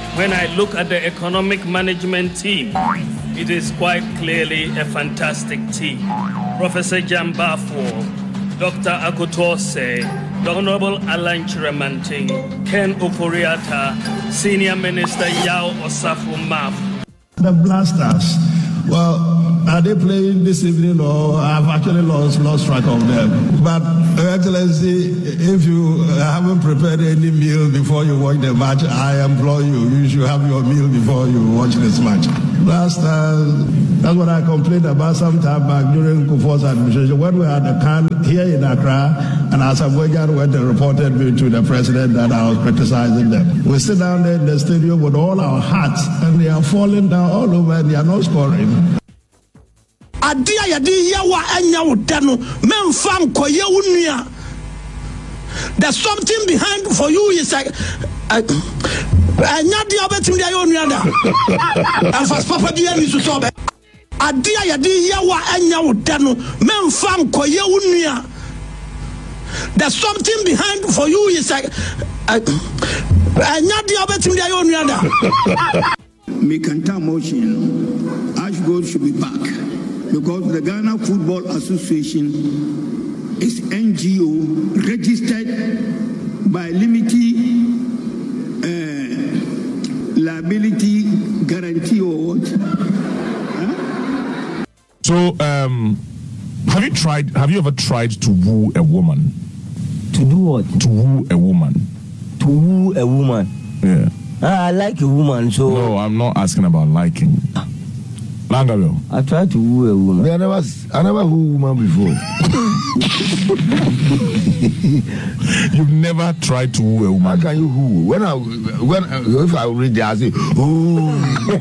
when I look at the economic management team, it is quite clearly a fantastic team. Professor Jambafo, Dr. Akutose, the Honorable Alan Chiramanting, Ken Okoriata, Senior Minister Yao Osafo-Maf. The Blasters, well, are they playing this evening or I've actually lost track of them? But, Your Excellency, if you haven't prepared any meal before you watch the match, I implore you should have your meal before you watch this match. Blasters, that's what I complained about some time back during Kufuor's administration when we had the CAN here in Accra, and Asamoah went and reported me to the president that I was criticizing them. We sit down there in the stadium with all our hearts, and they are falling down all over and they are not scoring. Adia yadi yawa enya udano memfam koye unia. There's something behind for you is like enya dia betim dia unia da. And fast papa dia ni so sobe. Adia yadi yawa enya udano memfam koye unia. There's something behind for you is like enya dia betim dia unia da. Mikanta motion. Ash Gold should be back. Because the Ghana Football Association is NGO registered by Limited Liability Guarantee or what? Huh? So, have you ever tried to woo a woman? To do what? To woo a woman. To woo a woman? Yeah. I like a woman, so... No, I'm not asking about liking. Langaro. I tried to woo a woman. I never woo a woman before. You've never tried to woo a woman. How can you woo? If I read it, I say, ooh.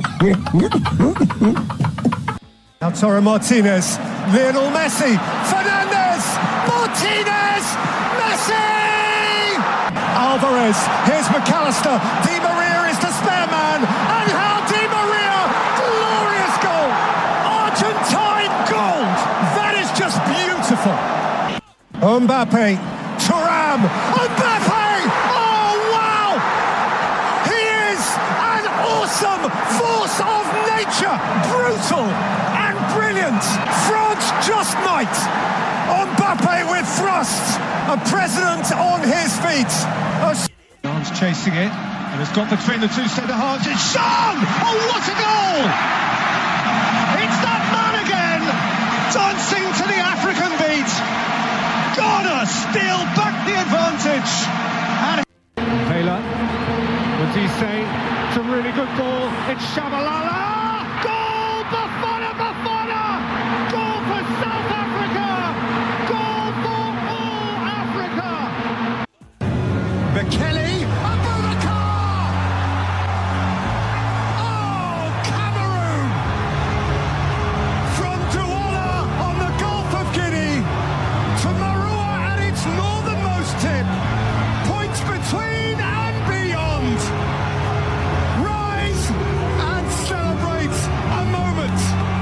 Lautaro Martinez, Lionel Messi, Fernandez, Martinez, Messi! Alvarez, here's McAllister, Di Maria is the spare man, and how Di Maria, glorious goal! Argentine gold! That is just beautiful. Mbappe, Thuram, Mbappe! Oh wow! He is an awesome force of nature, brutal and brilliant. France just might. Mbappe with thrusts, a president on his feet. John's chasing it, and has got between the two centre halves. It's Sean! Oh, what a goal! It's that man again, dancing to the African beat. Ghana steal back the advantage. And Taylor, what do you say? It's a really good ball. It's Shabalala. Goal! Bafana! Goal for South Africa! Goal for all Africa! Bekele, Abubakar! Oh, Cameroon! From Douala on the Gulf of Guinea to Marua at its northernmost tip. Points between and beyond. Rise and celebrate a moment.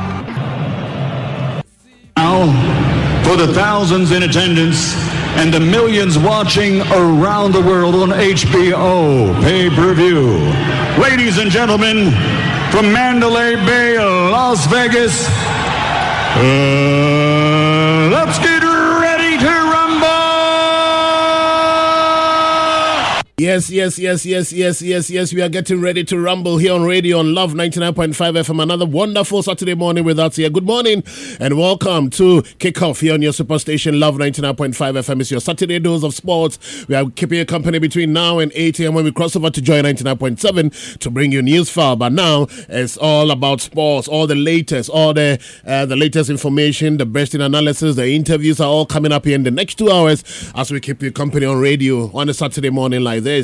Now, for the thousands in attendance and the millions watching around the world on HBO pay-per-view. Ladies and gentlemen, from Mandalay Bay, Las Vegas, let's get ready to rumble! Yes. We are getting ready to rumble here on radio on Love 99.5 FM. Another wonderful Saturday morning with us here. Good morning and welcome to Kickoff here on your superstation Love 99.5 FM. It's your Saturday dose of sports. We are keeping you company between now and 8 a.m. when we cross over to Joy 99.7 to bring you news file. But now it's all about sports, all the latest, all the latest information, the best in analysis, the interviews are all coming up here in the next 2 hours as we keep you company on radio on a Saturday morning like this.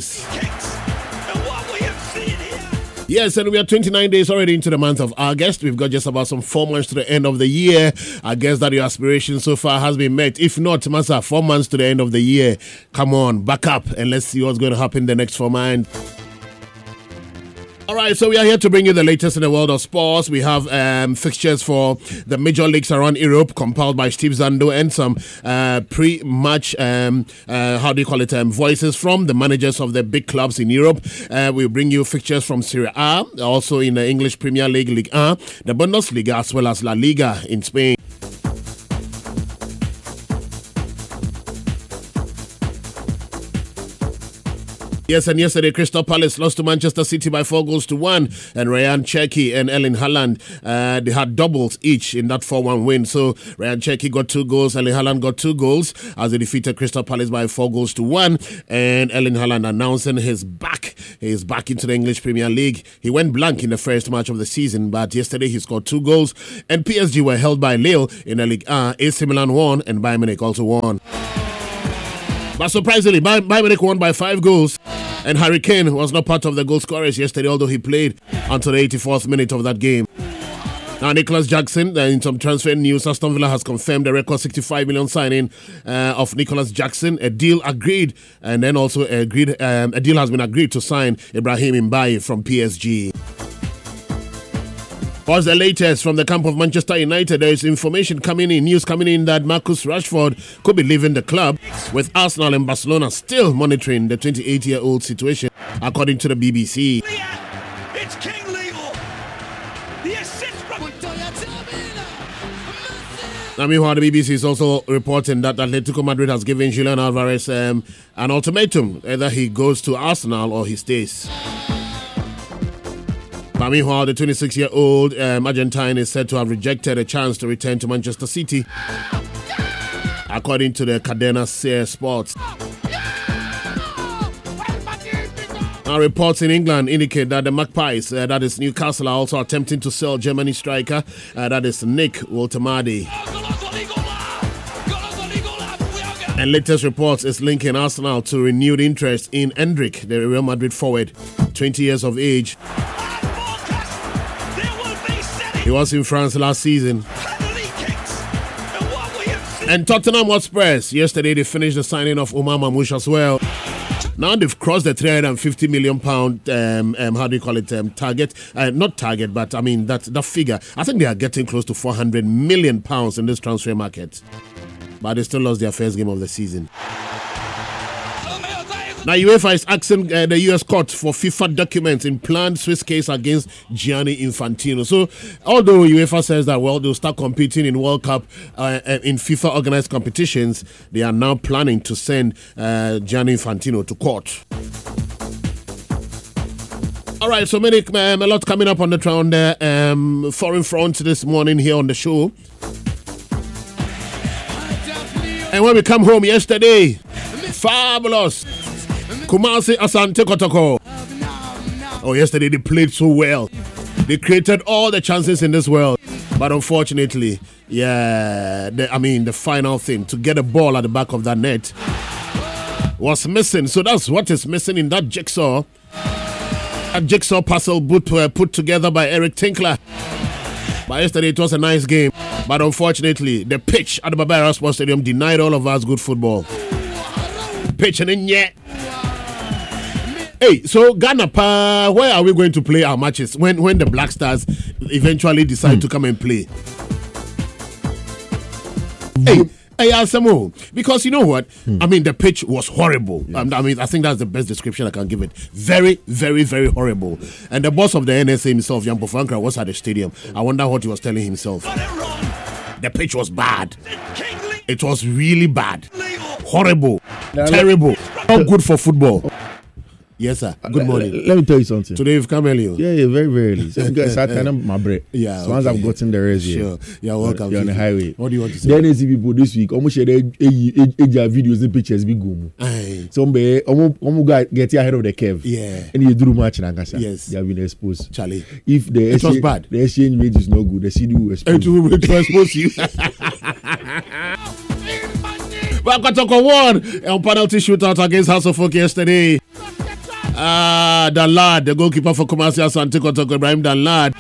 Yes, and we are 29 days already into the month of August. We've got just about some 4 months to the end of the year. I guess that your aspiration so far has been met. If not, Masa, 4 months to the end of the year. Come on, back up and let's see what's going to happen the next 4 months. All right, so we are here to bring you the latest in the world of sports. We have fixtures for the major leagues around Europe compiled by Steve Zando and some pre-match, voices from the managers of the big clubs in Europe. We'll bring you fixtures from Serie A, also in the English Premier League, Ligue 1, the Bundesliga, as well as La Liga in Spain. Yes, and yesterday Crystal Palace lost to Manchester City by 4-1, and Ryan Cherki and Erling Haaland, they had doubles each in that 4-1 win. So Ryan Cherki got 2 goals, Erling Haaland got 2 goals as they defeated Crystal Palace by 4-1, and Erling Haaland announcing he's back into the English Premier League. He went blank in the first match of the season, but yesterday he scored 2 goals, and PSG were held by Lille in the Ligue 1. AC Milan won, and Bayern Munich also won. But surprisingly, Bayern Munich won by 5 goals. And Harry Kane was not part of the goal scorers yesterday, although he played until the 84th minute of that game. Now, Nicholas Jackson, in some transfer news, Aston Villa has confirmed the record 65 million signing of Nicholas Jackson. A deal agreed, and then also a deal has been agreed to sign Ibrahim Mbaye from PSG. What's the latest from the camp of Manchester United? There is information coming in, news coming in that Marcus Rashford could be leaving the club, with Arsenal and Barcelona still monitoring the 28-year-old situation, according to the BBC. It's King Leo. The assist from Now, meanwhile, the BBC is also reporting that Atletico Madrid has given Julian Alvarez an ultimatum. Either he goes to Arsenal or he stays. But meanwhile, the 26-year-old Argentine is said to have rejected a chance to return to Manchester City, according to the Cadena SER Sports. Now, reports in England indicate that the Magpies, that is Newcastle, are also attempting to sell Germany striker, that is Nick Woltemade. And latest reports is linking Arsenal to renewed interest in Endrick, the Real Madrid forward, 20 years of age. He was in France last season. And Tottenham Hotspurs, yesterday they finished the signing of Omar Mamouche as well. Now they've crossed the £350 million target. Not target, but I mean that figure. I think they are getting close to £400 million in this transfer market. But they still lost their first game of the season. Now, UEFA is asking the US court for FIFA documents in planned Swiss case against Gianni Infantino. So, although UEFA says that, well, they'll start competing in World Cup in FIFA organized competitions, they are now planning to send Gianni Infantino to court. All right, so a lot coming up on the foreign front this morning here on the show. And when we come home yesterday, fabulous. Kumasi Asante Kotoko. Oh, yesterday they played so well. They created all the chances in this world. But unfortunately, the final thing, to get a ball at the back of that net, was missing. So that's what is missing in that jigsaw. A jigsaw puzzle put together by Eric Tinkler. But yesterday it was a nice game. But unfortunately, the pitch at the Baba Yara Sports Stadium denied all of us good football. Pitch and in yet. Hey, so Ghana, where are we going to play our matches when the Black Stars eventually decide to come and play? Hey, Asamo, because you know what? I mean, the pitch was horrible. Yes. I think that's the best description I can give it. Very, very, very horrible. And the boss of the NSA himself, Jan Pofankra, was at the stadium. I wonder what he was telling himself. The pitch was bad. It was really bad. Horrible. Terrible. Not good for football. Yes, sir. Good morning. Let me tell you something. Today you've come early. Yeah, very, very early. So I started my break. Yeah. So once I've gotten the rest here. Sure. You're welcome. You're on the highway. What do you want to say? The NSC people this week, almost share their videos and pictures be good. So almost get ahead of the curve. Yeah. And you do much in Ankasa. Yes. They have been exposed. Charlie. If it was bad. The exchange rate is not good, the CD will expose. It will expose you. Wakatoko won on penalty shootout against House of Folk yesterday. Danlad, the goalkeeper for Kumasi Asante Kotoko, Ibrahim Danlad,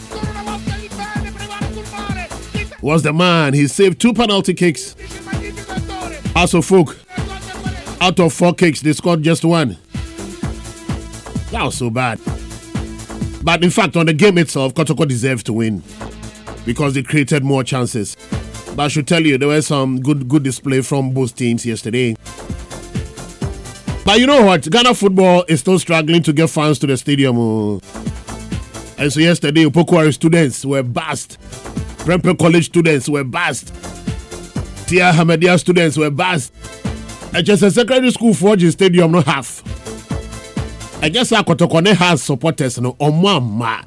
was the man. He saved 2 penalty kicks. House of Folk, out of 4 kicks, they scored just 1. That was so bad. But in fact, on the game itself, Kotoko deserved to win because they created more chances. But I should tell you, there were some good display from both teams yesterday. But you know what? Ghana football is still struggling to get fans to the stadium. And so yesterday, Opokwari students were buzzed. Prempeh College students were buzzed. Tia Hamadia students were buzzed. And just a secondary school for the stadium, no half. I guess Kotoko has supporters no Omama.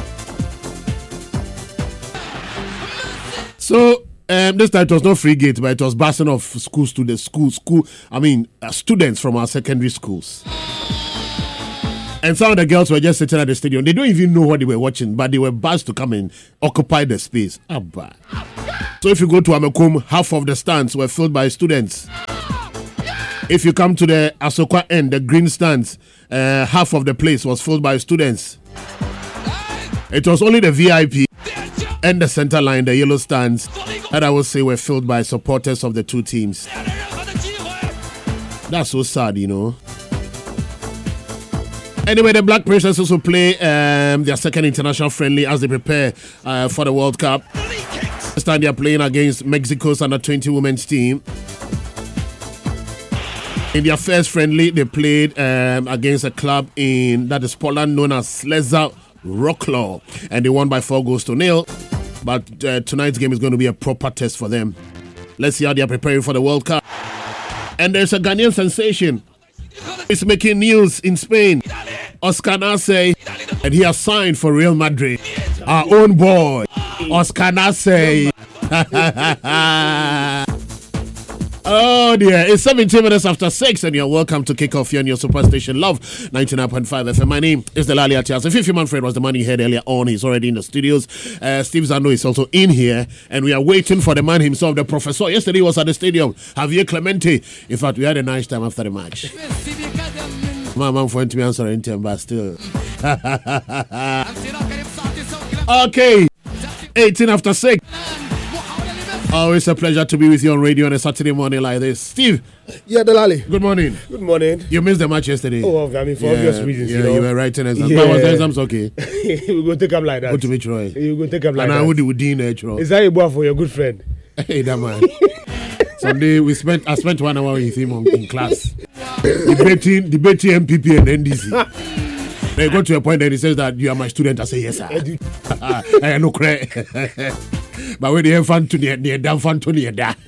So this time it was not free gate, but it was bussing of students from our secondary schools. And some of the girls were just sitting at the stadium. They don't even know what they were watching, but they were buzzed to come and occupy the space. Abba. So if you go to Amekum, half of the stands were filled by students. If you come to the Asokwa end, the green stands, half of the place was filled by students. It was only the VIP and the center line, the yellow stands, that I would say were filled by supporters of the two teams. That's so sad, you know. Anyway, the Black Princesses will play their second international friendly as they prepare for the World Cup. This time they are playing against Mexico's under-20 women's team. In their first friendly, they played against a club that is Poland known as Ślęza Wrocław, and they won by 4-0. But tonight's game is going to be a proper test for them. Let's see how they are preparing for the World Cup. And there's a Ghanaian sensation. He's making news in Spain. Oscar Nace, and he has signed for Real Madrid. Our own boy, Oscar Nace. Oh dear, it's 17 minutes after 6 and you're welcome to kick off here on your superstation Love 99.5 FM. My name is Delali Atias. If your Manfred was the man you heard earlier on, he's already in the studios. Steve Zando is also in here and we are waiting for the man himself, the professor. Yesterday he was at the stadium, Javier Clemente. In fact, we had a nice time after the match. My man went to me answer in time, but still. Okay, 18 after 6. Always a pleasure to be with you on radio on a Saturday morning like this. Steve. Yeah, Delali. Good morning. Good morning. You missed the match yesterday. Oh, I mean, for obvious reasons. Yeah, you were writing exams. But was the exams okay? We're going to take up like that. Go to me, Troy. You're going to take up like that. And I would do Troy. Is that a boy for your good friend? Hey, that man. Sunday, I spent 1 hour with him in class. debating MPP and NDC. Then got to a point that he says that you are my student. I say, yes, sir. I no credit. But when they have fun to near down fun to near that.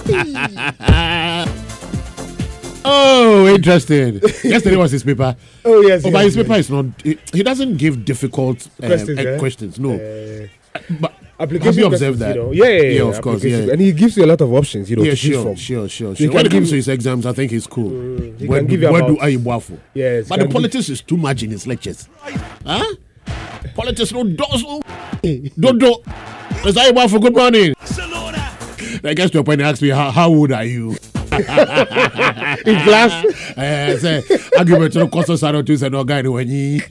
Oh, interesting. Yesterday was his paper. Oh, yes. But his paper is not. He doesn't give difficult questions. No. But have you observed that? Yeah, of course. Yeah. And he gives you a lot of options, to choose from. Sure. When it comes to his exams, I think he's cool. Where do I waffle? Yes. But the politics is too much in his lectures. Huh? Politics no dozo. Dodo. Is that waffle? Good morning. I guess to a point, he asked me, how old are you? In class? Say, argument no cost us to say no guy when he.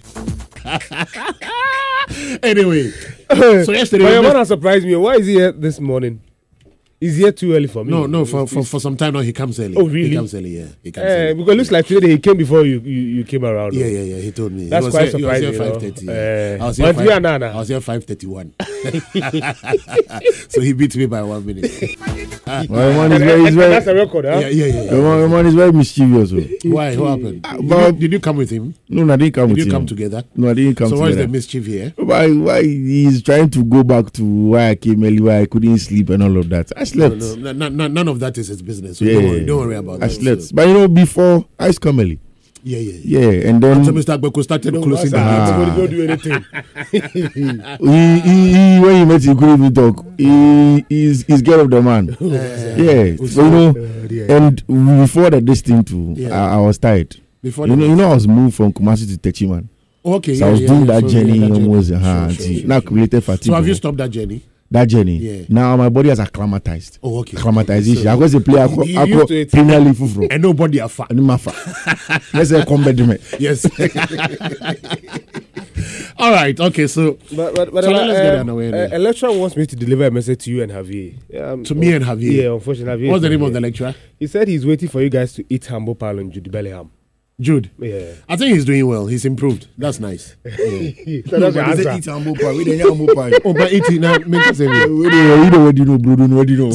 Anyway, so yesterday. But your man has surprised me. Why is he here this morning? Is he here too early for me? No. For some time now he comes early. Oh really? He comes early. Yeah. He comes early. Because it looks like today he came before you came around. Yeah. He told me. That's quite surprising. He was here 5:30. I was here 5:31. So he beat me by 1 minute. My man is very. That's a record, huh? Yeah. My man is very mischievous. Why? What happened? Did you come with him? No, I didn't come with him. Did you come together? No, I didn't come together. So what is the mischief here? Why he's trying to go back to why I came early, why I couldn't sleep and all of that. I slept. No, none of that is his business. So don't worry about that. I slept. So. But before I come early. Yeah. And then so Mr. Agbeko started closing the gate. Nobody don't do anything. he when he met him, he couldn't even talk. He's scared of the man. So and before this thing too, I was tired. Before I was moved from Kumasi to Techiman. Okay. So I was doing that journey almost. Now accumulated fatigue. So have you stopped that journey? Yeah. Now my body has acclimatized. Oh, okay. Acclimatization. I was a player Premier League football. And nobody are fat. Let's say combat. Yes. All right. Okay. So let's get that away. A lecturer wants me to deliver a message to you and Javier. To me and Javier. Yeah, unfortunately. What's the name of the lecturer? He said he's waiting for you guys to eat humble pal on Judy Bellingham. Jude. Yeah. I think he's doing well. He's improved. That's nice. So that's the answer. Eat humble pie. We don't humble pie. Oh, but eat it now. Make us We don't know what you know, bro. Don't know what you know.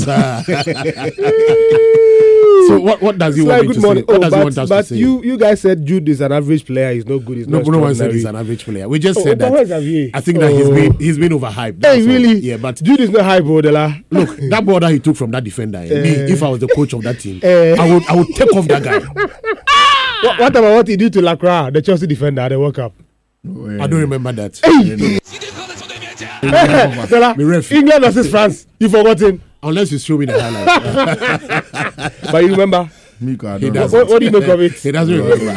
So what does he want me to say? What does he want us to say? But you guys said Jude is an average player. He's not good. He's not no one said he's an average player. We just said that. Xavier? I think that he's been overhyped. Hey, really? Yeah, but Jude is not high, Bodela. look, that ball that he took from that defender. Me, if I was the coach of that team, I would take off that guy. What about what he did to Lacroix, the Chelsea defender at the World Cup? I don't remember that. England versus France. You forgotten? Unless you show me the highlight. But you remember? What do you make of it? He doesn't remember.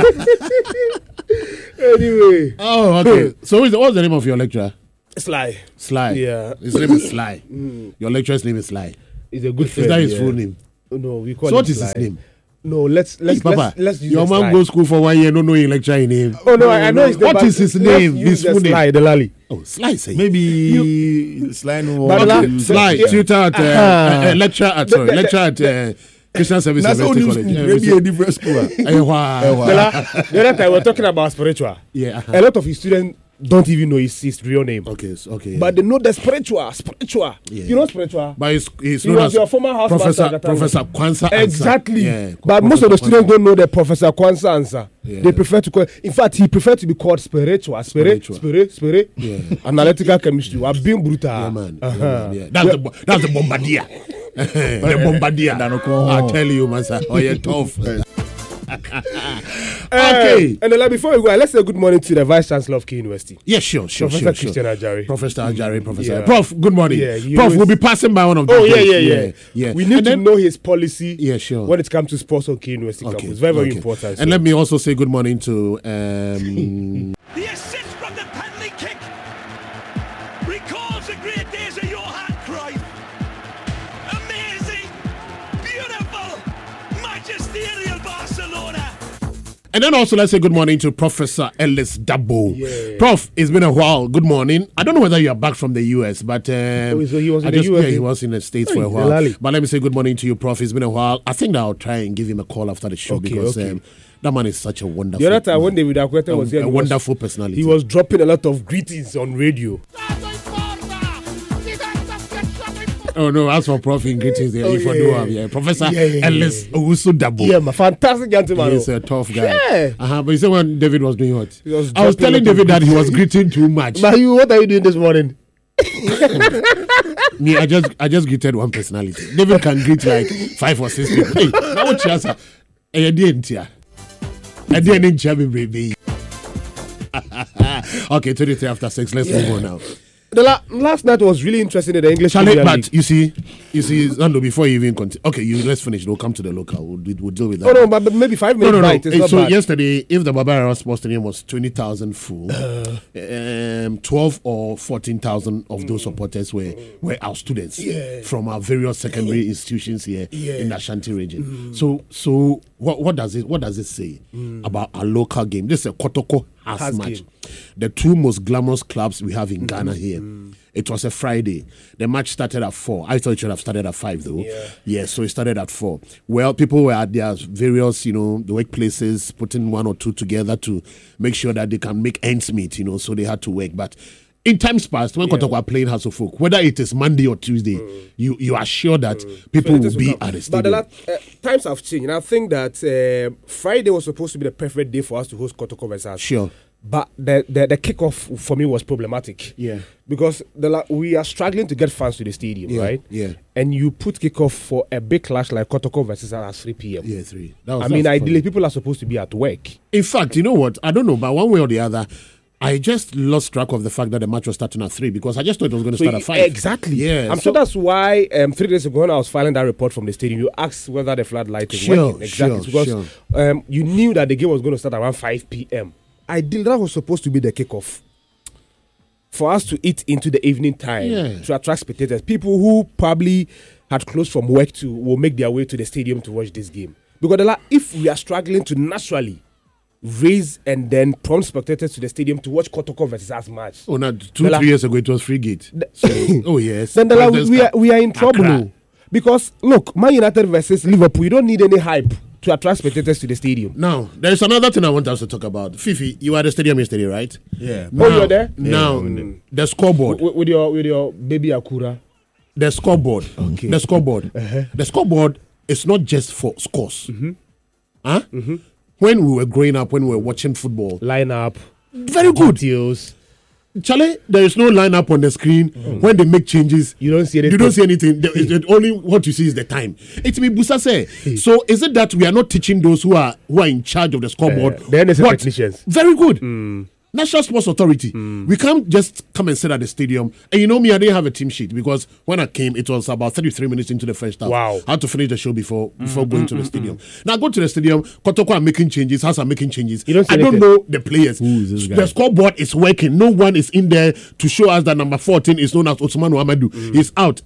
Anyway. Oh, okay. So what's the name of your lecturer? Sly. Yeah. His name is Sly. Your lecturer's name is Sly. He's a good friend. Is that his full name? No, we call so him what is Sly. his name? No, let's use your man goes school for 1 year, no knowing lecture in him. Oh no, I know his name. What is his name? His full name. Sly Delali. Oh, Sly say. Maybe Sly Sly tutor at lecturer at Christian Service University College. Maybe a different school. The other time we were talking about spiritual. Yeah. A lot of his students don't even know his real name. Okay. But they know the spiritual. Yeah. You know spiritual? But he's he was your former house Professor Kwanzaa. Exactly. Yeah, but most of the students don't know the Professor Kwanzaa answer. Yeah. They prefer to call. In fact, he preferred to be called spiritual. Spirit. Yeah. Analytical chemistry. We're being brutal. Yeah, man. Yeah. That's the bombardier. The bombardier. I tell you, man, sir. Oh, you're tough. Okay. And then before we go, let's say good morning to the Vice Chancellor of Key University. Yes, sure. Professor Christian Ajari. Professor Ajari. Yeah. Prof, good morning. Yeah, Prof, we'll be passing by one of these. Yeah. We need to know his policy. Yeah, sure. When it comes to sports on Key University campus. Very important. And let me also say good morning to the assist from the penalty kick recalls the great days of Johan Cruyff. Amazing, beautiful, magisterial Barcelona. And then also let's say good morning to Professor Ellis Dabo. Yeah. Prof, it's been a while. Good morning. I don't know whether you are back from the US, but so he was in the US. Yeah, he was in the States for a while. But let me say good morning to you, Prof. It's been a while. I think that I'll try and give him a call after the show because that man is such a wonderful. The other time when David Akwete was here, a wonderful personality. He was dropping a lot of greetings on radio. Oh no, as for Prof in greetings there, Professor Ellis Owusu Dabo. Yeah, my fantastic gentleman. He's a tough guy. Yeah. But you said when David was doing what? I was telling David that he was greeting too much. But what are you doing this morning? Me, I just greeted one personality. David can greet like 5 or 6 people. Hey, now what you answer? I didn't hear. Baby. Okay, 23 after 6. Let's move on now. The last night was really interesting in the English Premier League. But you see, Zando, before you even continue. Okay, let's finish. We'll come to the local. We'll deal with that. Oh no, but maybe 5 minutes. No. It's not so bad. Yesterday, if the Barbara Sports Stadium was 20,000 full, 12 or 14,000 of those supporters were our students from our various secondary institutions here in the Ashanti region. So what does it say about our local game? This is a Kotoko Has match. The 2 most glamorous clubs we have in Ghana here. It was a Friday. The match started at 4. I thought it should have started at 5 though. Yeah, so it started at 4. Well, people were at their various, the workplaces, putting 1 or 2 together to make sure that they can make ends meet, so they had to work. But in times past, when Kotoko are playing House of Folk, whether it is Monday or Tuesday, you are sure that people will be at the stadium. But times have changed. And I think that Friday was supposed to be the perfect day for us to host Kotoko versus. Sure. But the kickoff for me was problematic. Yeah. Because we are struggling to get fans to the stadium, right? Yeah. And you put kickoff for a big clash like Kotoko versus at 3 p.m. Yeah, 3. Ideally, people are supposed to be at work. In fact, you know what? I don't know, but one way or the other, I just lost track of the fact that the match was starting at 3 because I just thought it was going to start at 5. Exactly. Yeah. I'm sure that's why 3 days ago when I was filing that report from the stadium, you asked whether the floodlight is working. Exactly. Because you knew that the game was going to start around 5 p.m. Ideally, that was supposed to be the kickoff for us to eat into the evening time to attract spectators. People who probably had closed from work will make their way to the stadium to watch this game. Because if we are struggling to naturally raise and then prompt spectators to the stadium to watch Kotoko versus us match. Oh, now 2-3 years ago it was Frigate. Oh yes. Then we are in trouble. Because look, Man United versus Liverpool, you don't need any hype to attract spectators to the stadium. Now, there is another thing I want us to talk about. Fifi, you are at the stadium yesterday, right? Yeah. Now, you're there? Now, the scoreboard. With your baby Akura. The scoreboard. Okay. The scoreboard. The scoreboard is not just for scores. Huh? When we were growing up, when we were watching football. Lineup. Very good. Details. Charlie, there is no lineup on the screen. When they make changes, you don't see anything. You don't see anything. Only what you see is the time. It's me, Busa say. So is it that we are not teaching those who are in charge of the scoreboard? The NSA technicians. Very good. National Sports Authority. We can't just come and sit at the stadium. And you know me, I didn't have a team sheet because when I came, it was about 33 minutes into the first half. Wow. I had to finish the show before going to the stadium. Now I go to the stadium, Kotoko are making changes, Has are making changes. I don't know the players. Who is this guy? The scoreboard is working. No one is in there to show us that number 14 is known as Osman Ouamadou. He's out.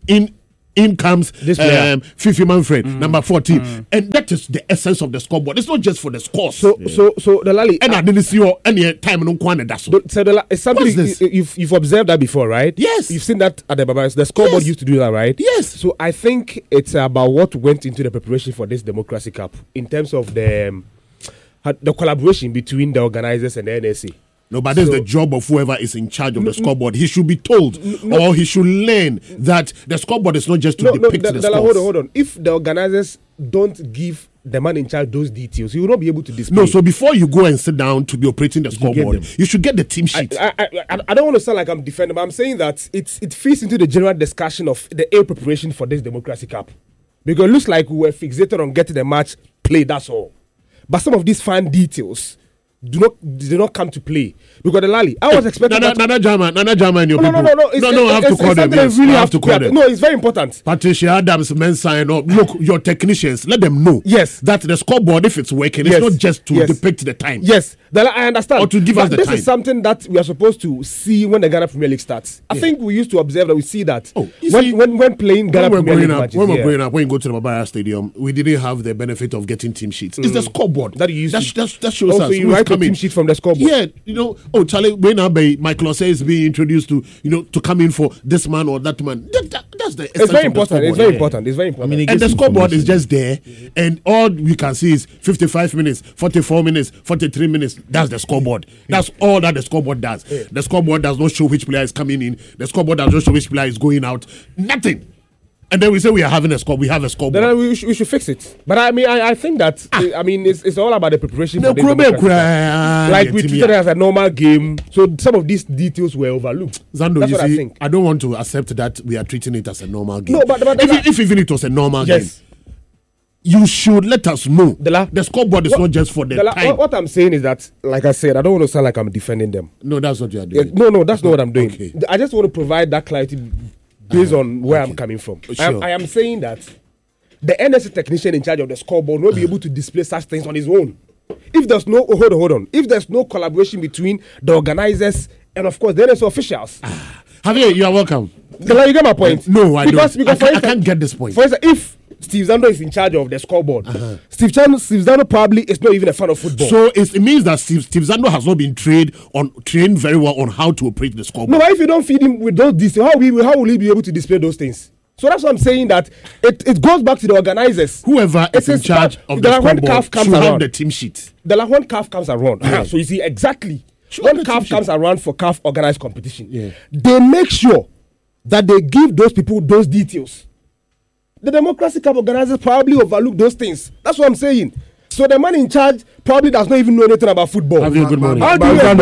In comes Fifi Manfred, number 14. And that is the essence of the scoreboard. It's not just for the scores. So the Lali. And I didn't see any time no Kwane that's so it's something you've observed that before, right? Yes. You've seen that at the Babas. The scoreboard used to do that, right? Yes. So I think it's about what went into the preparation for this Democracy Cup in terms of the collaboration between the organizers and the NSA. No, but that's the job of whoever is in charge of the scoreboard. He should be told or he should learn that the scoreboard is not just to depict the scores. Hold on. If the organizers don't give the man in charge those details, he will not be able to display. No, so before you go and sit down to be operating the scoreboard, you should get the team sheet. I don't want to sound like I'm defending, but I'm saying that it fits into the general discussion of the air preparation for this Democracy Cup. Because it looks like we were fixated on getting the match played, that's all. But some of these fine details did not come to play because the Lali. I was expecting Nana Jama and your people. No. I have to call them. Yes, really have to call them. No, it's very important. Patricia Adams, Mensah, look, your technicians, let them know. Yes, that the scoreboard, if it's working, it's not just to depict the time. Yes, I understand. Or to give us the time. This is something that we are supposed to see when the Ghana Premier League starts. I think we used to observe that we see that when playing Ghana Premier League matches. When we're growing up, when you go to the Babaya Stadium, we didn't have the benefit of getting team sheets. It's the scoreboard that you use. That shows us. You write a team sheet from the scoreboard. Yeah, Charlie, when Michael Osei is being introduced to come in for this man or that man. That's the. It's very important. It's very important. It's very important. I mean, and the scoreboard is just there, and all we can see is 55 minutes, 44 minutes, 43 minutes. That's the scoreboard. That's all that the scoreboard does. The scoreboard does not show which player is coming in. The scoreboard does not show which player is going out. Nothing. And then we say we are having a score. We have a scoreboard. Then we should fix it. But I mean, I think that it's all about the preparation. For like we treated it as a normal game, so some of these details were overlooked. Zando, that's you what see, I think. I don't want to accept that we are treating it as a normal game. No, but if even it was a normal game, you should let us know. The scoreboard is not just for the time. What I'm saying is that, like I said, I don't want to sound like I'm defending them. No, that's what you are doing. No, that's not what I'm doing. Okay. I just want to provide that clarity based on where I'm coming from. Sure. I am saying that the NSA technician in charge of the scoreboard will not be able to display such things on his own. If there's no hold on. If there's no collaboration between the organizers and of course the NSA officials. Javier, you are welcome. You get my point? No, I don't. Because I can't get this point. For instance, if Steve Zando is in charge of the scoreboard, Steve Zando probably is not even a fan of football. So it means that Steve Zando has not been trained very well on how to operate the scoreboard. No, but if you don't feed him with those details, how will he be able to display those things? So that's what I'm saying, that it goes back to the organizers. Whoever is in charge of the scoreboard should have the team sheet. When CAF comes around, so you see exactly when CAF comes around for CAF organized competition, they make sure that they give those people those details. The Democracy Cup organizers probably overlook those things. That's what I'm saying. So the man in charge probably does not even know anything about football. Have you a good morning. What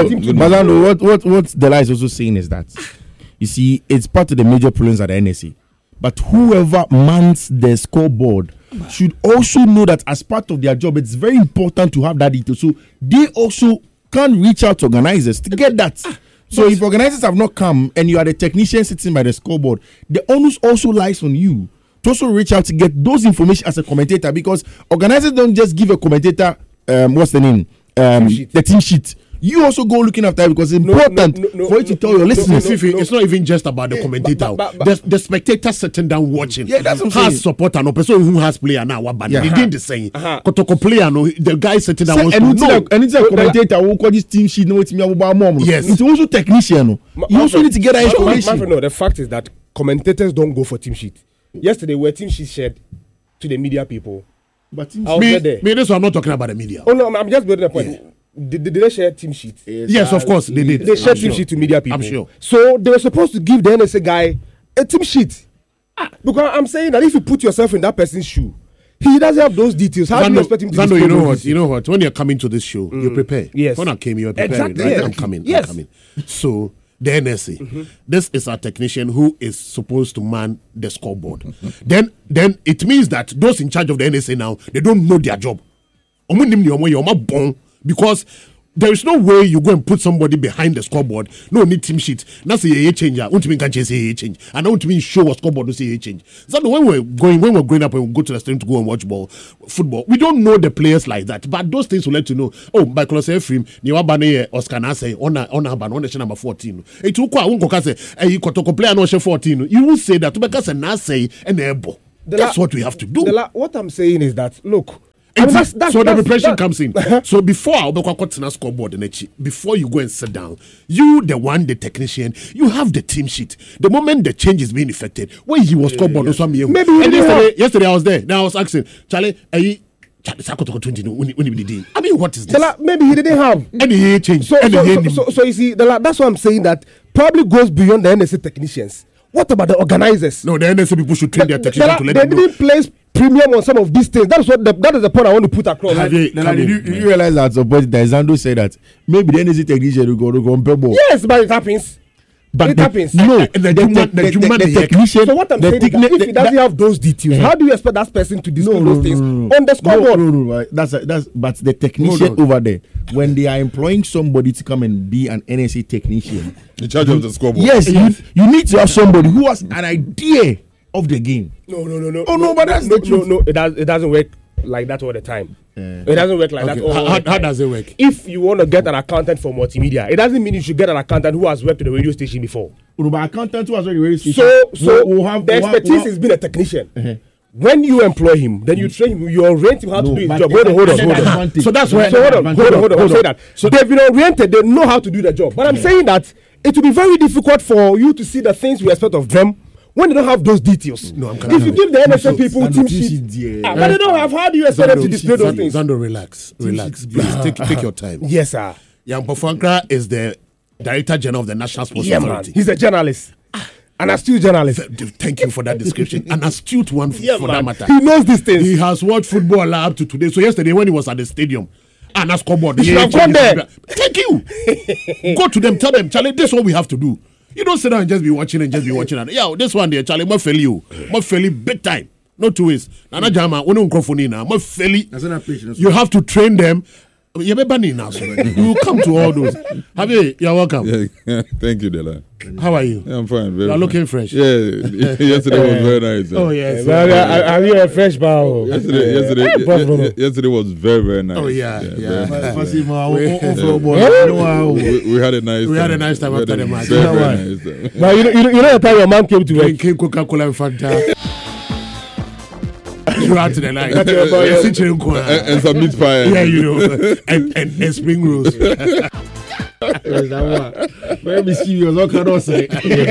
Dela is also saying is that, you see, it's part of the major problems at the NSA. But whoever mans the scoreboard should also know that as part of their job, it's very important to have that detail. So they also can reach out to organizers to get that. So if organizers have not come and you are the technician sitting by the scoreboard, the onus also lies on you to also reach out to get those information as a commentator, because organizers don't just give a commentator the team sheet. You also go looking after it because it's important for you to tell your listeners. It's not even just about the commentator. The spectator sitting down watching. Yeah, that's what has support and a person who has player now. He didn't the same. Kotoko player no, the guy sitting down watching. Anytime commentator who call this team sheet, no, it's me about mom. Yes, it's also technician. You also need to get that information. No, the fact is that commentators don't go for team sheet. Yesterday, where team sheet shared to the media people, But me, this one, I'm not talking about the media. Oh no, I'm just building a point. Yeah. Did they share team sheets? Yes, of course they did. They shared team sheet to media people. I'm sure. So they were supposed to give the NSA guy a team sheet. Because I'm saying that if you put yourself in that person's shoe, he doesn't have those details. How do you expect him to Zando, you know what? When you're coming to this show, you prepare. Yes. When I came, you were preparing. Exactly. Right? I'm coming. So the NSA, this is our technician who is supposed to man the scoreboard. Then it means that those in charge of the NSA now, they don't know their job. Because there is no way you go and put somebody behind the scoreboard. No need team sheet. That's a changer. Won't mean can't say change. And I want to mean show a scoreboard to say change. So when we're growing up and we go to the stadium to go and watch football, we don't know the players like that. But those things will let you know. Oh, by Close Ephraim, Niwabane Oscar Nase on number 14. It will quite won't say a Kotoko player no 14. You will say that because a Nase and Ebo. That's what we have to do. What I'm saying is that look. So the preparation comes in. So before scoreboard, before you go and sit down, the technician, you have the team sheet. The moment the change is being effected, when he was scoreboard, maybe yesterday I was there. Now I was asking, Charlie, I mean, what is this? Maybe he didn't have any change. So you see, that's why I'm saying that probably goes beyond the NSA technicians. What about the organizers? No, the NSA people should train their technicians to let them know. They didn't place premium on some of these things. That is the point I want to put across. Did you realize that support that Zando said that maybe the NSA technician will go on pebble? Yes, but it happens. It happens. No, the technician. So what I'm saying is that if he doesn't have those details, how do you expect that person to display those things on the scoreboard? No. That's but the technician over there, when they are employing somebody to come and be an NSA technician in charge of the scoreboard. Yes, you need to have somebody who has an idea of the game. No. Oh no, but that's the truth. No, it doesn't work like that all the time. It doesn't work like that. How does it work? If you want to get an accountant for multimedia, it doesn't mean you should get an accountant who has worked at the radio station before. But accountant who has worked at the radio station. So the expertise is being a technician. When you employ him, then you train him. You orient him how to do his job. Hold on. So that's why. Hold on. Say that. So they've been oriented. They know how to do the job. But I'm saying that it will be very difficult for you to see the things we expect of them when they don't have those details. No, if you give the NSA people team sheet, but they don't have, how do you expect them to display those things? Zando, relax. Please take your time. Yes, sir. Yang Pofankra is the Director General of the National Sports Authority. He's a journalist. An astute journalist. Thank you for that description. An astute one for that matter. He knows these things. He has watched football up to today. So yesterday when he was at the stadium, and scoreboard, he have gone there. Thank you. Go to them, tell them, Charlie, this is what we have to do. You don't sit down and just be watching. Yeah, this one there, Charlie, Mafeli, big time. No two ways. Nana Jama, you have to train them. You will come to all those. Javi, you're welcome. Yeah, thank you, Dela. How are you? Yeah, I'm fine. You're looking fresh. Yeah, yesterday was very nice. Oh, yes. Are you a fresh bow? Yesterday was very, very nice. Oh, yeah. We had a nice time. We had a nice time after the match. But you know the time your mom came to work. Came Coca-Cola and Fanta. You out to the line. And some meat pie. Yeah, you know. And spring rolls. Maybe she was all kind of say.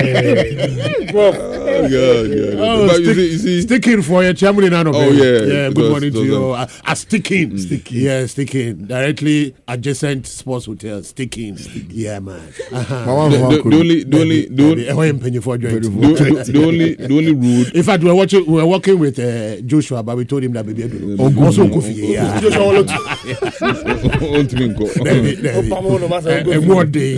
Oh, but you see, sticking for your champion. Oh, yeah. Good morning to you. Sticking. Yeah, sticking. Directly adjacent sports hotel. Sticking. Yeah, man. The only rule. In fact, we were working with Joshua, but we told him that baby also Kofi. Yeah. What day?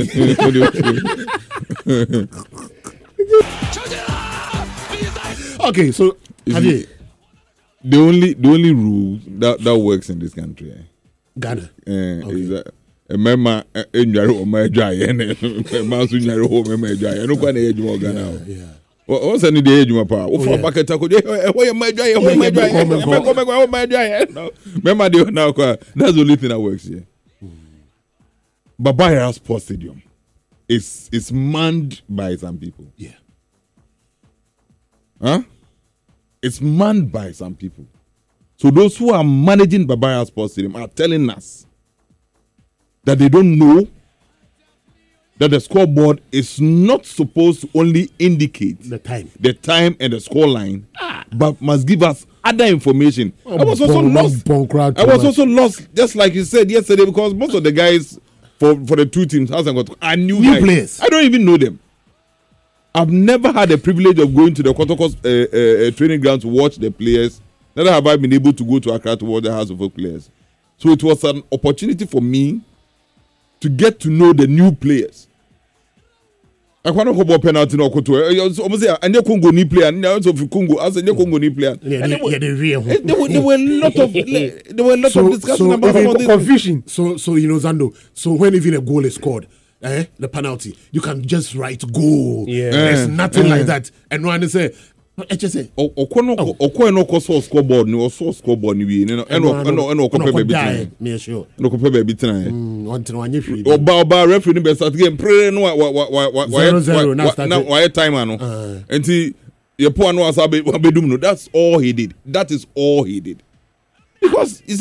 Okay, so the only rule that works in this country, Ghana, is that a member enjoy my dry and a man soon your home and my dry. I don't want to age more Ghana. Yeah. What's any day you are? Oh, bucket taco. Where my dry? My dry. Remember the now. That's the only thing that works here. Babaya Sports Stadium is manned by some people. Yeah. Huh? It's manned by some people. So those who are managing Babaya Sports Stadium are telling us that they don't know that the scoreboard is not supposed to only indicate the time and the score line, but must give us other information. I was also lost, just like you said yesterday, because most of the guys for the two teams hasn't got. I knew new guys. Players. I don't even know them. I've never had the privilege of going to the Kotoko training ground to watch the players. Neither have I been able to go to Accra to watch the House of Folk players. So it was an opportunity for me to get to know the new players. I can't go about penalty no Koto. Obviously, and Congo ni player. Now so for Congo, as a Congo ni player. There were a lot of discussion about this confusion. So Zando. So when even a goal is scored, the penalty, you can just write goal. Yeah. There's nothing like that. And one say. Okono scoreboard ni scoreboard ni wi no baby me sure no ko baby tena until one free oba referee ni be start game pray no why time ano enti ye po ano asa be dum no. That's all he did. That is all he did, because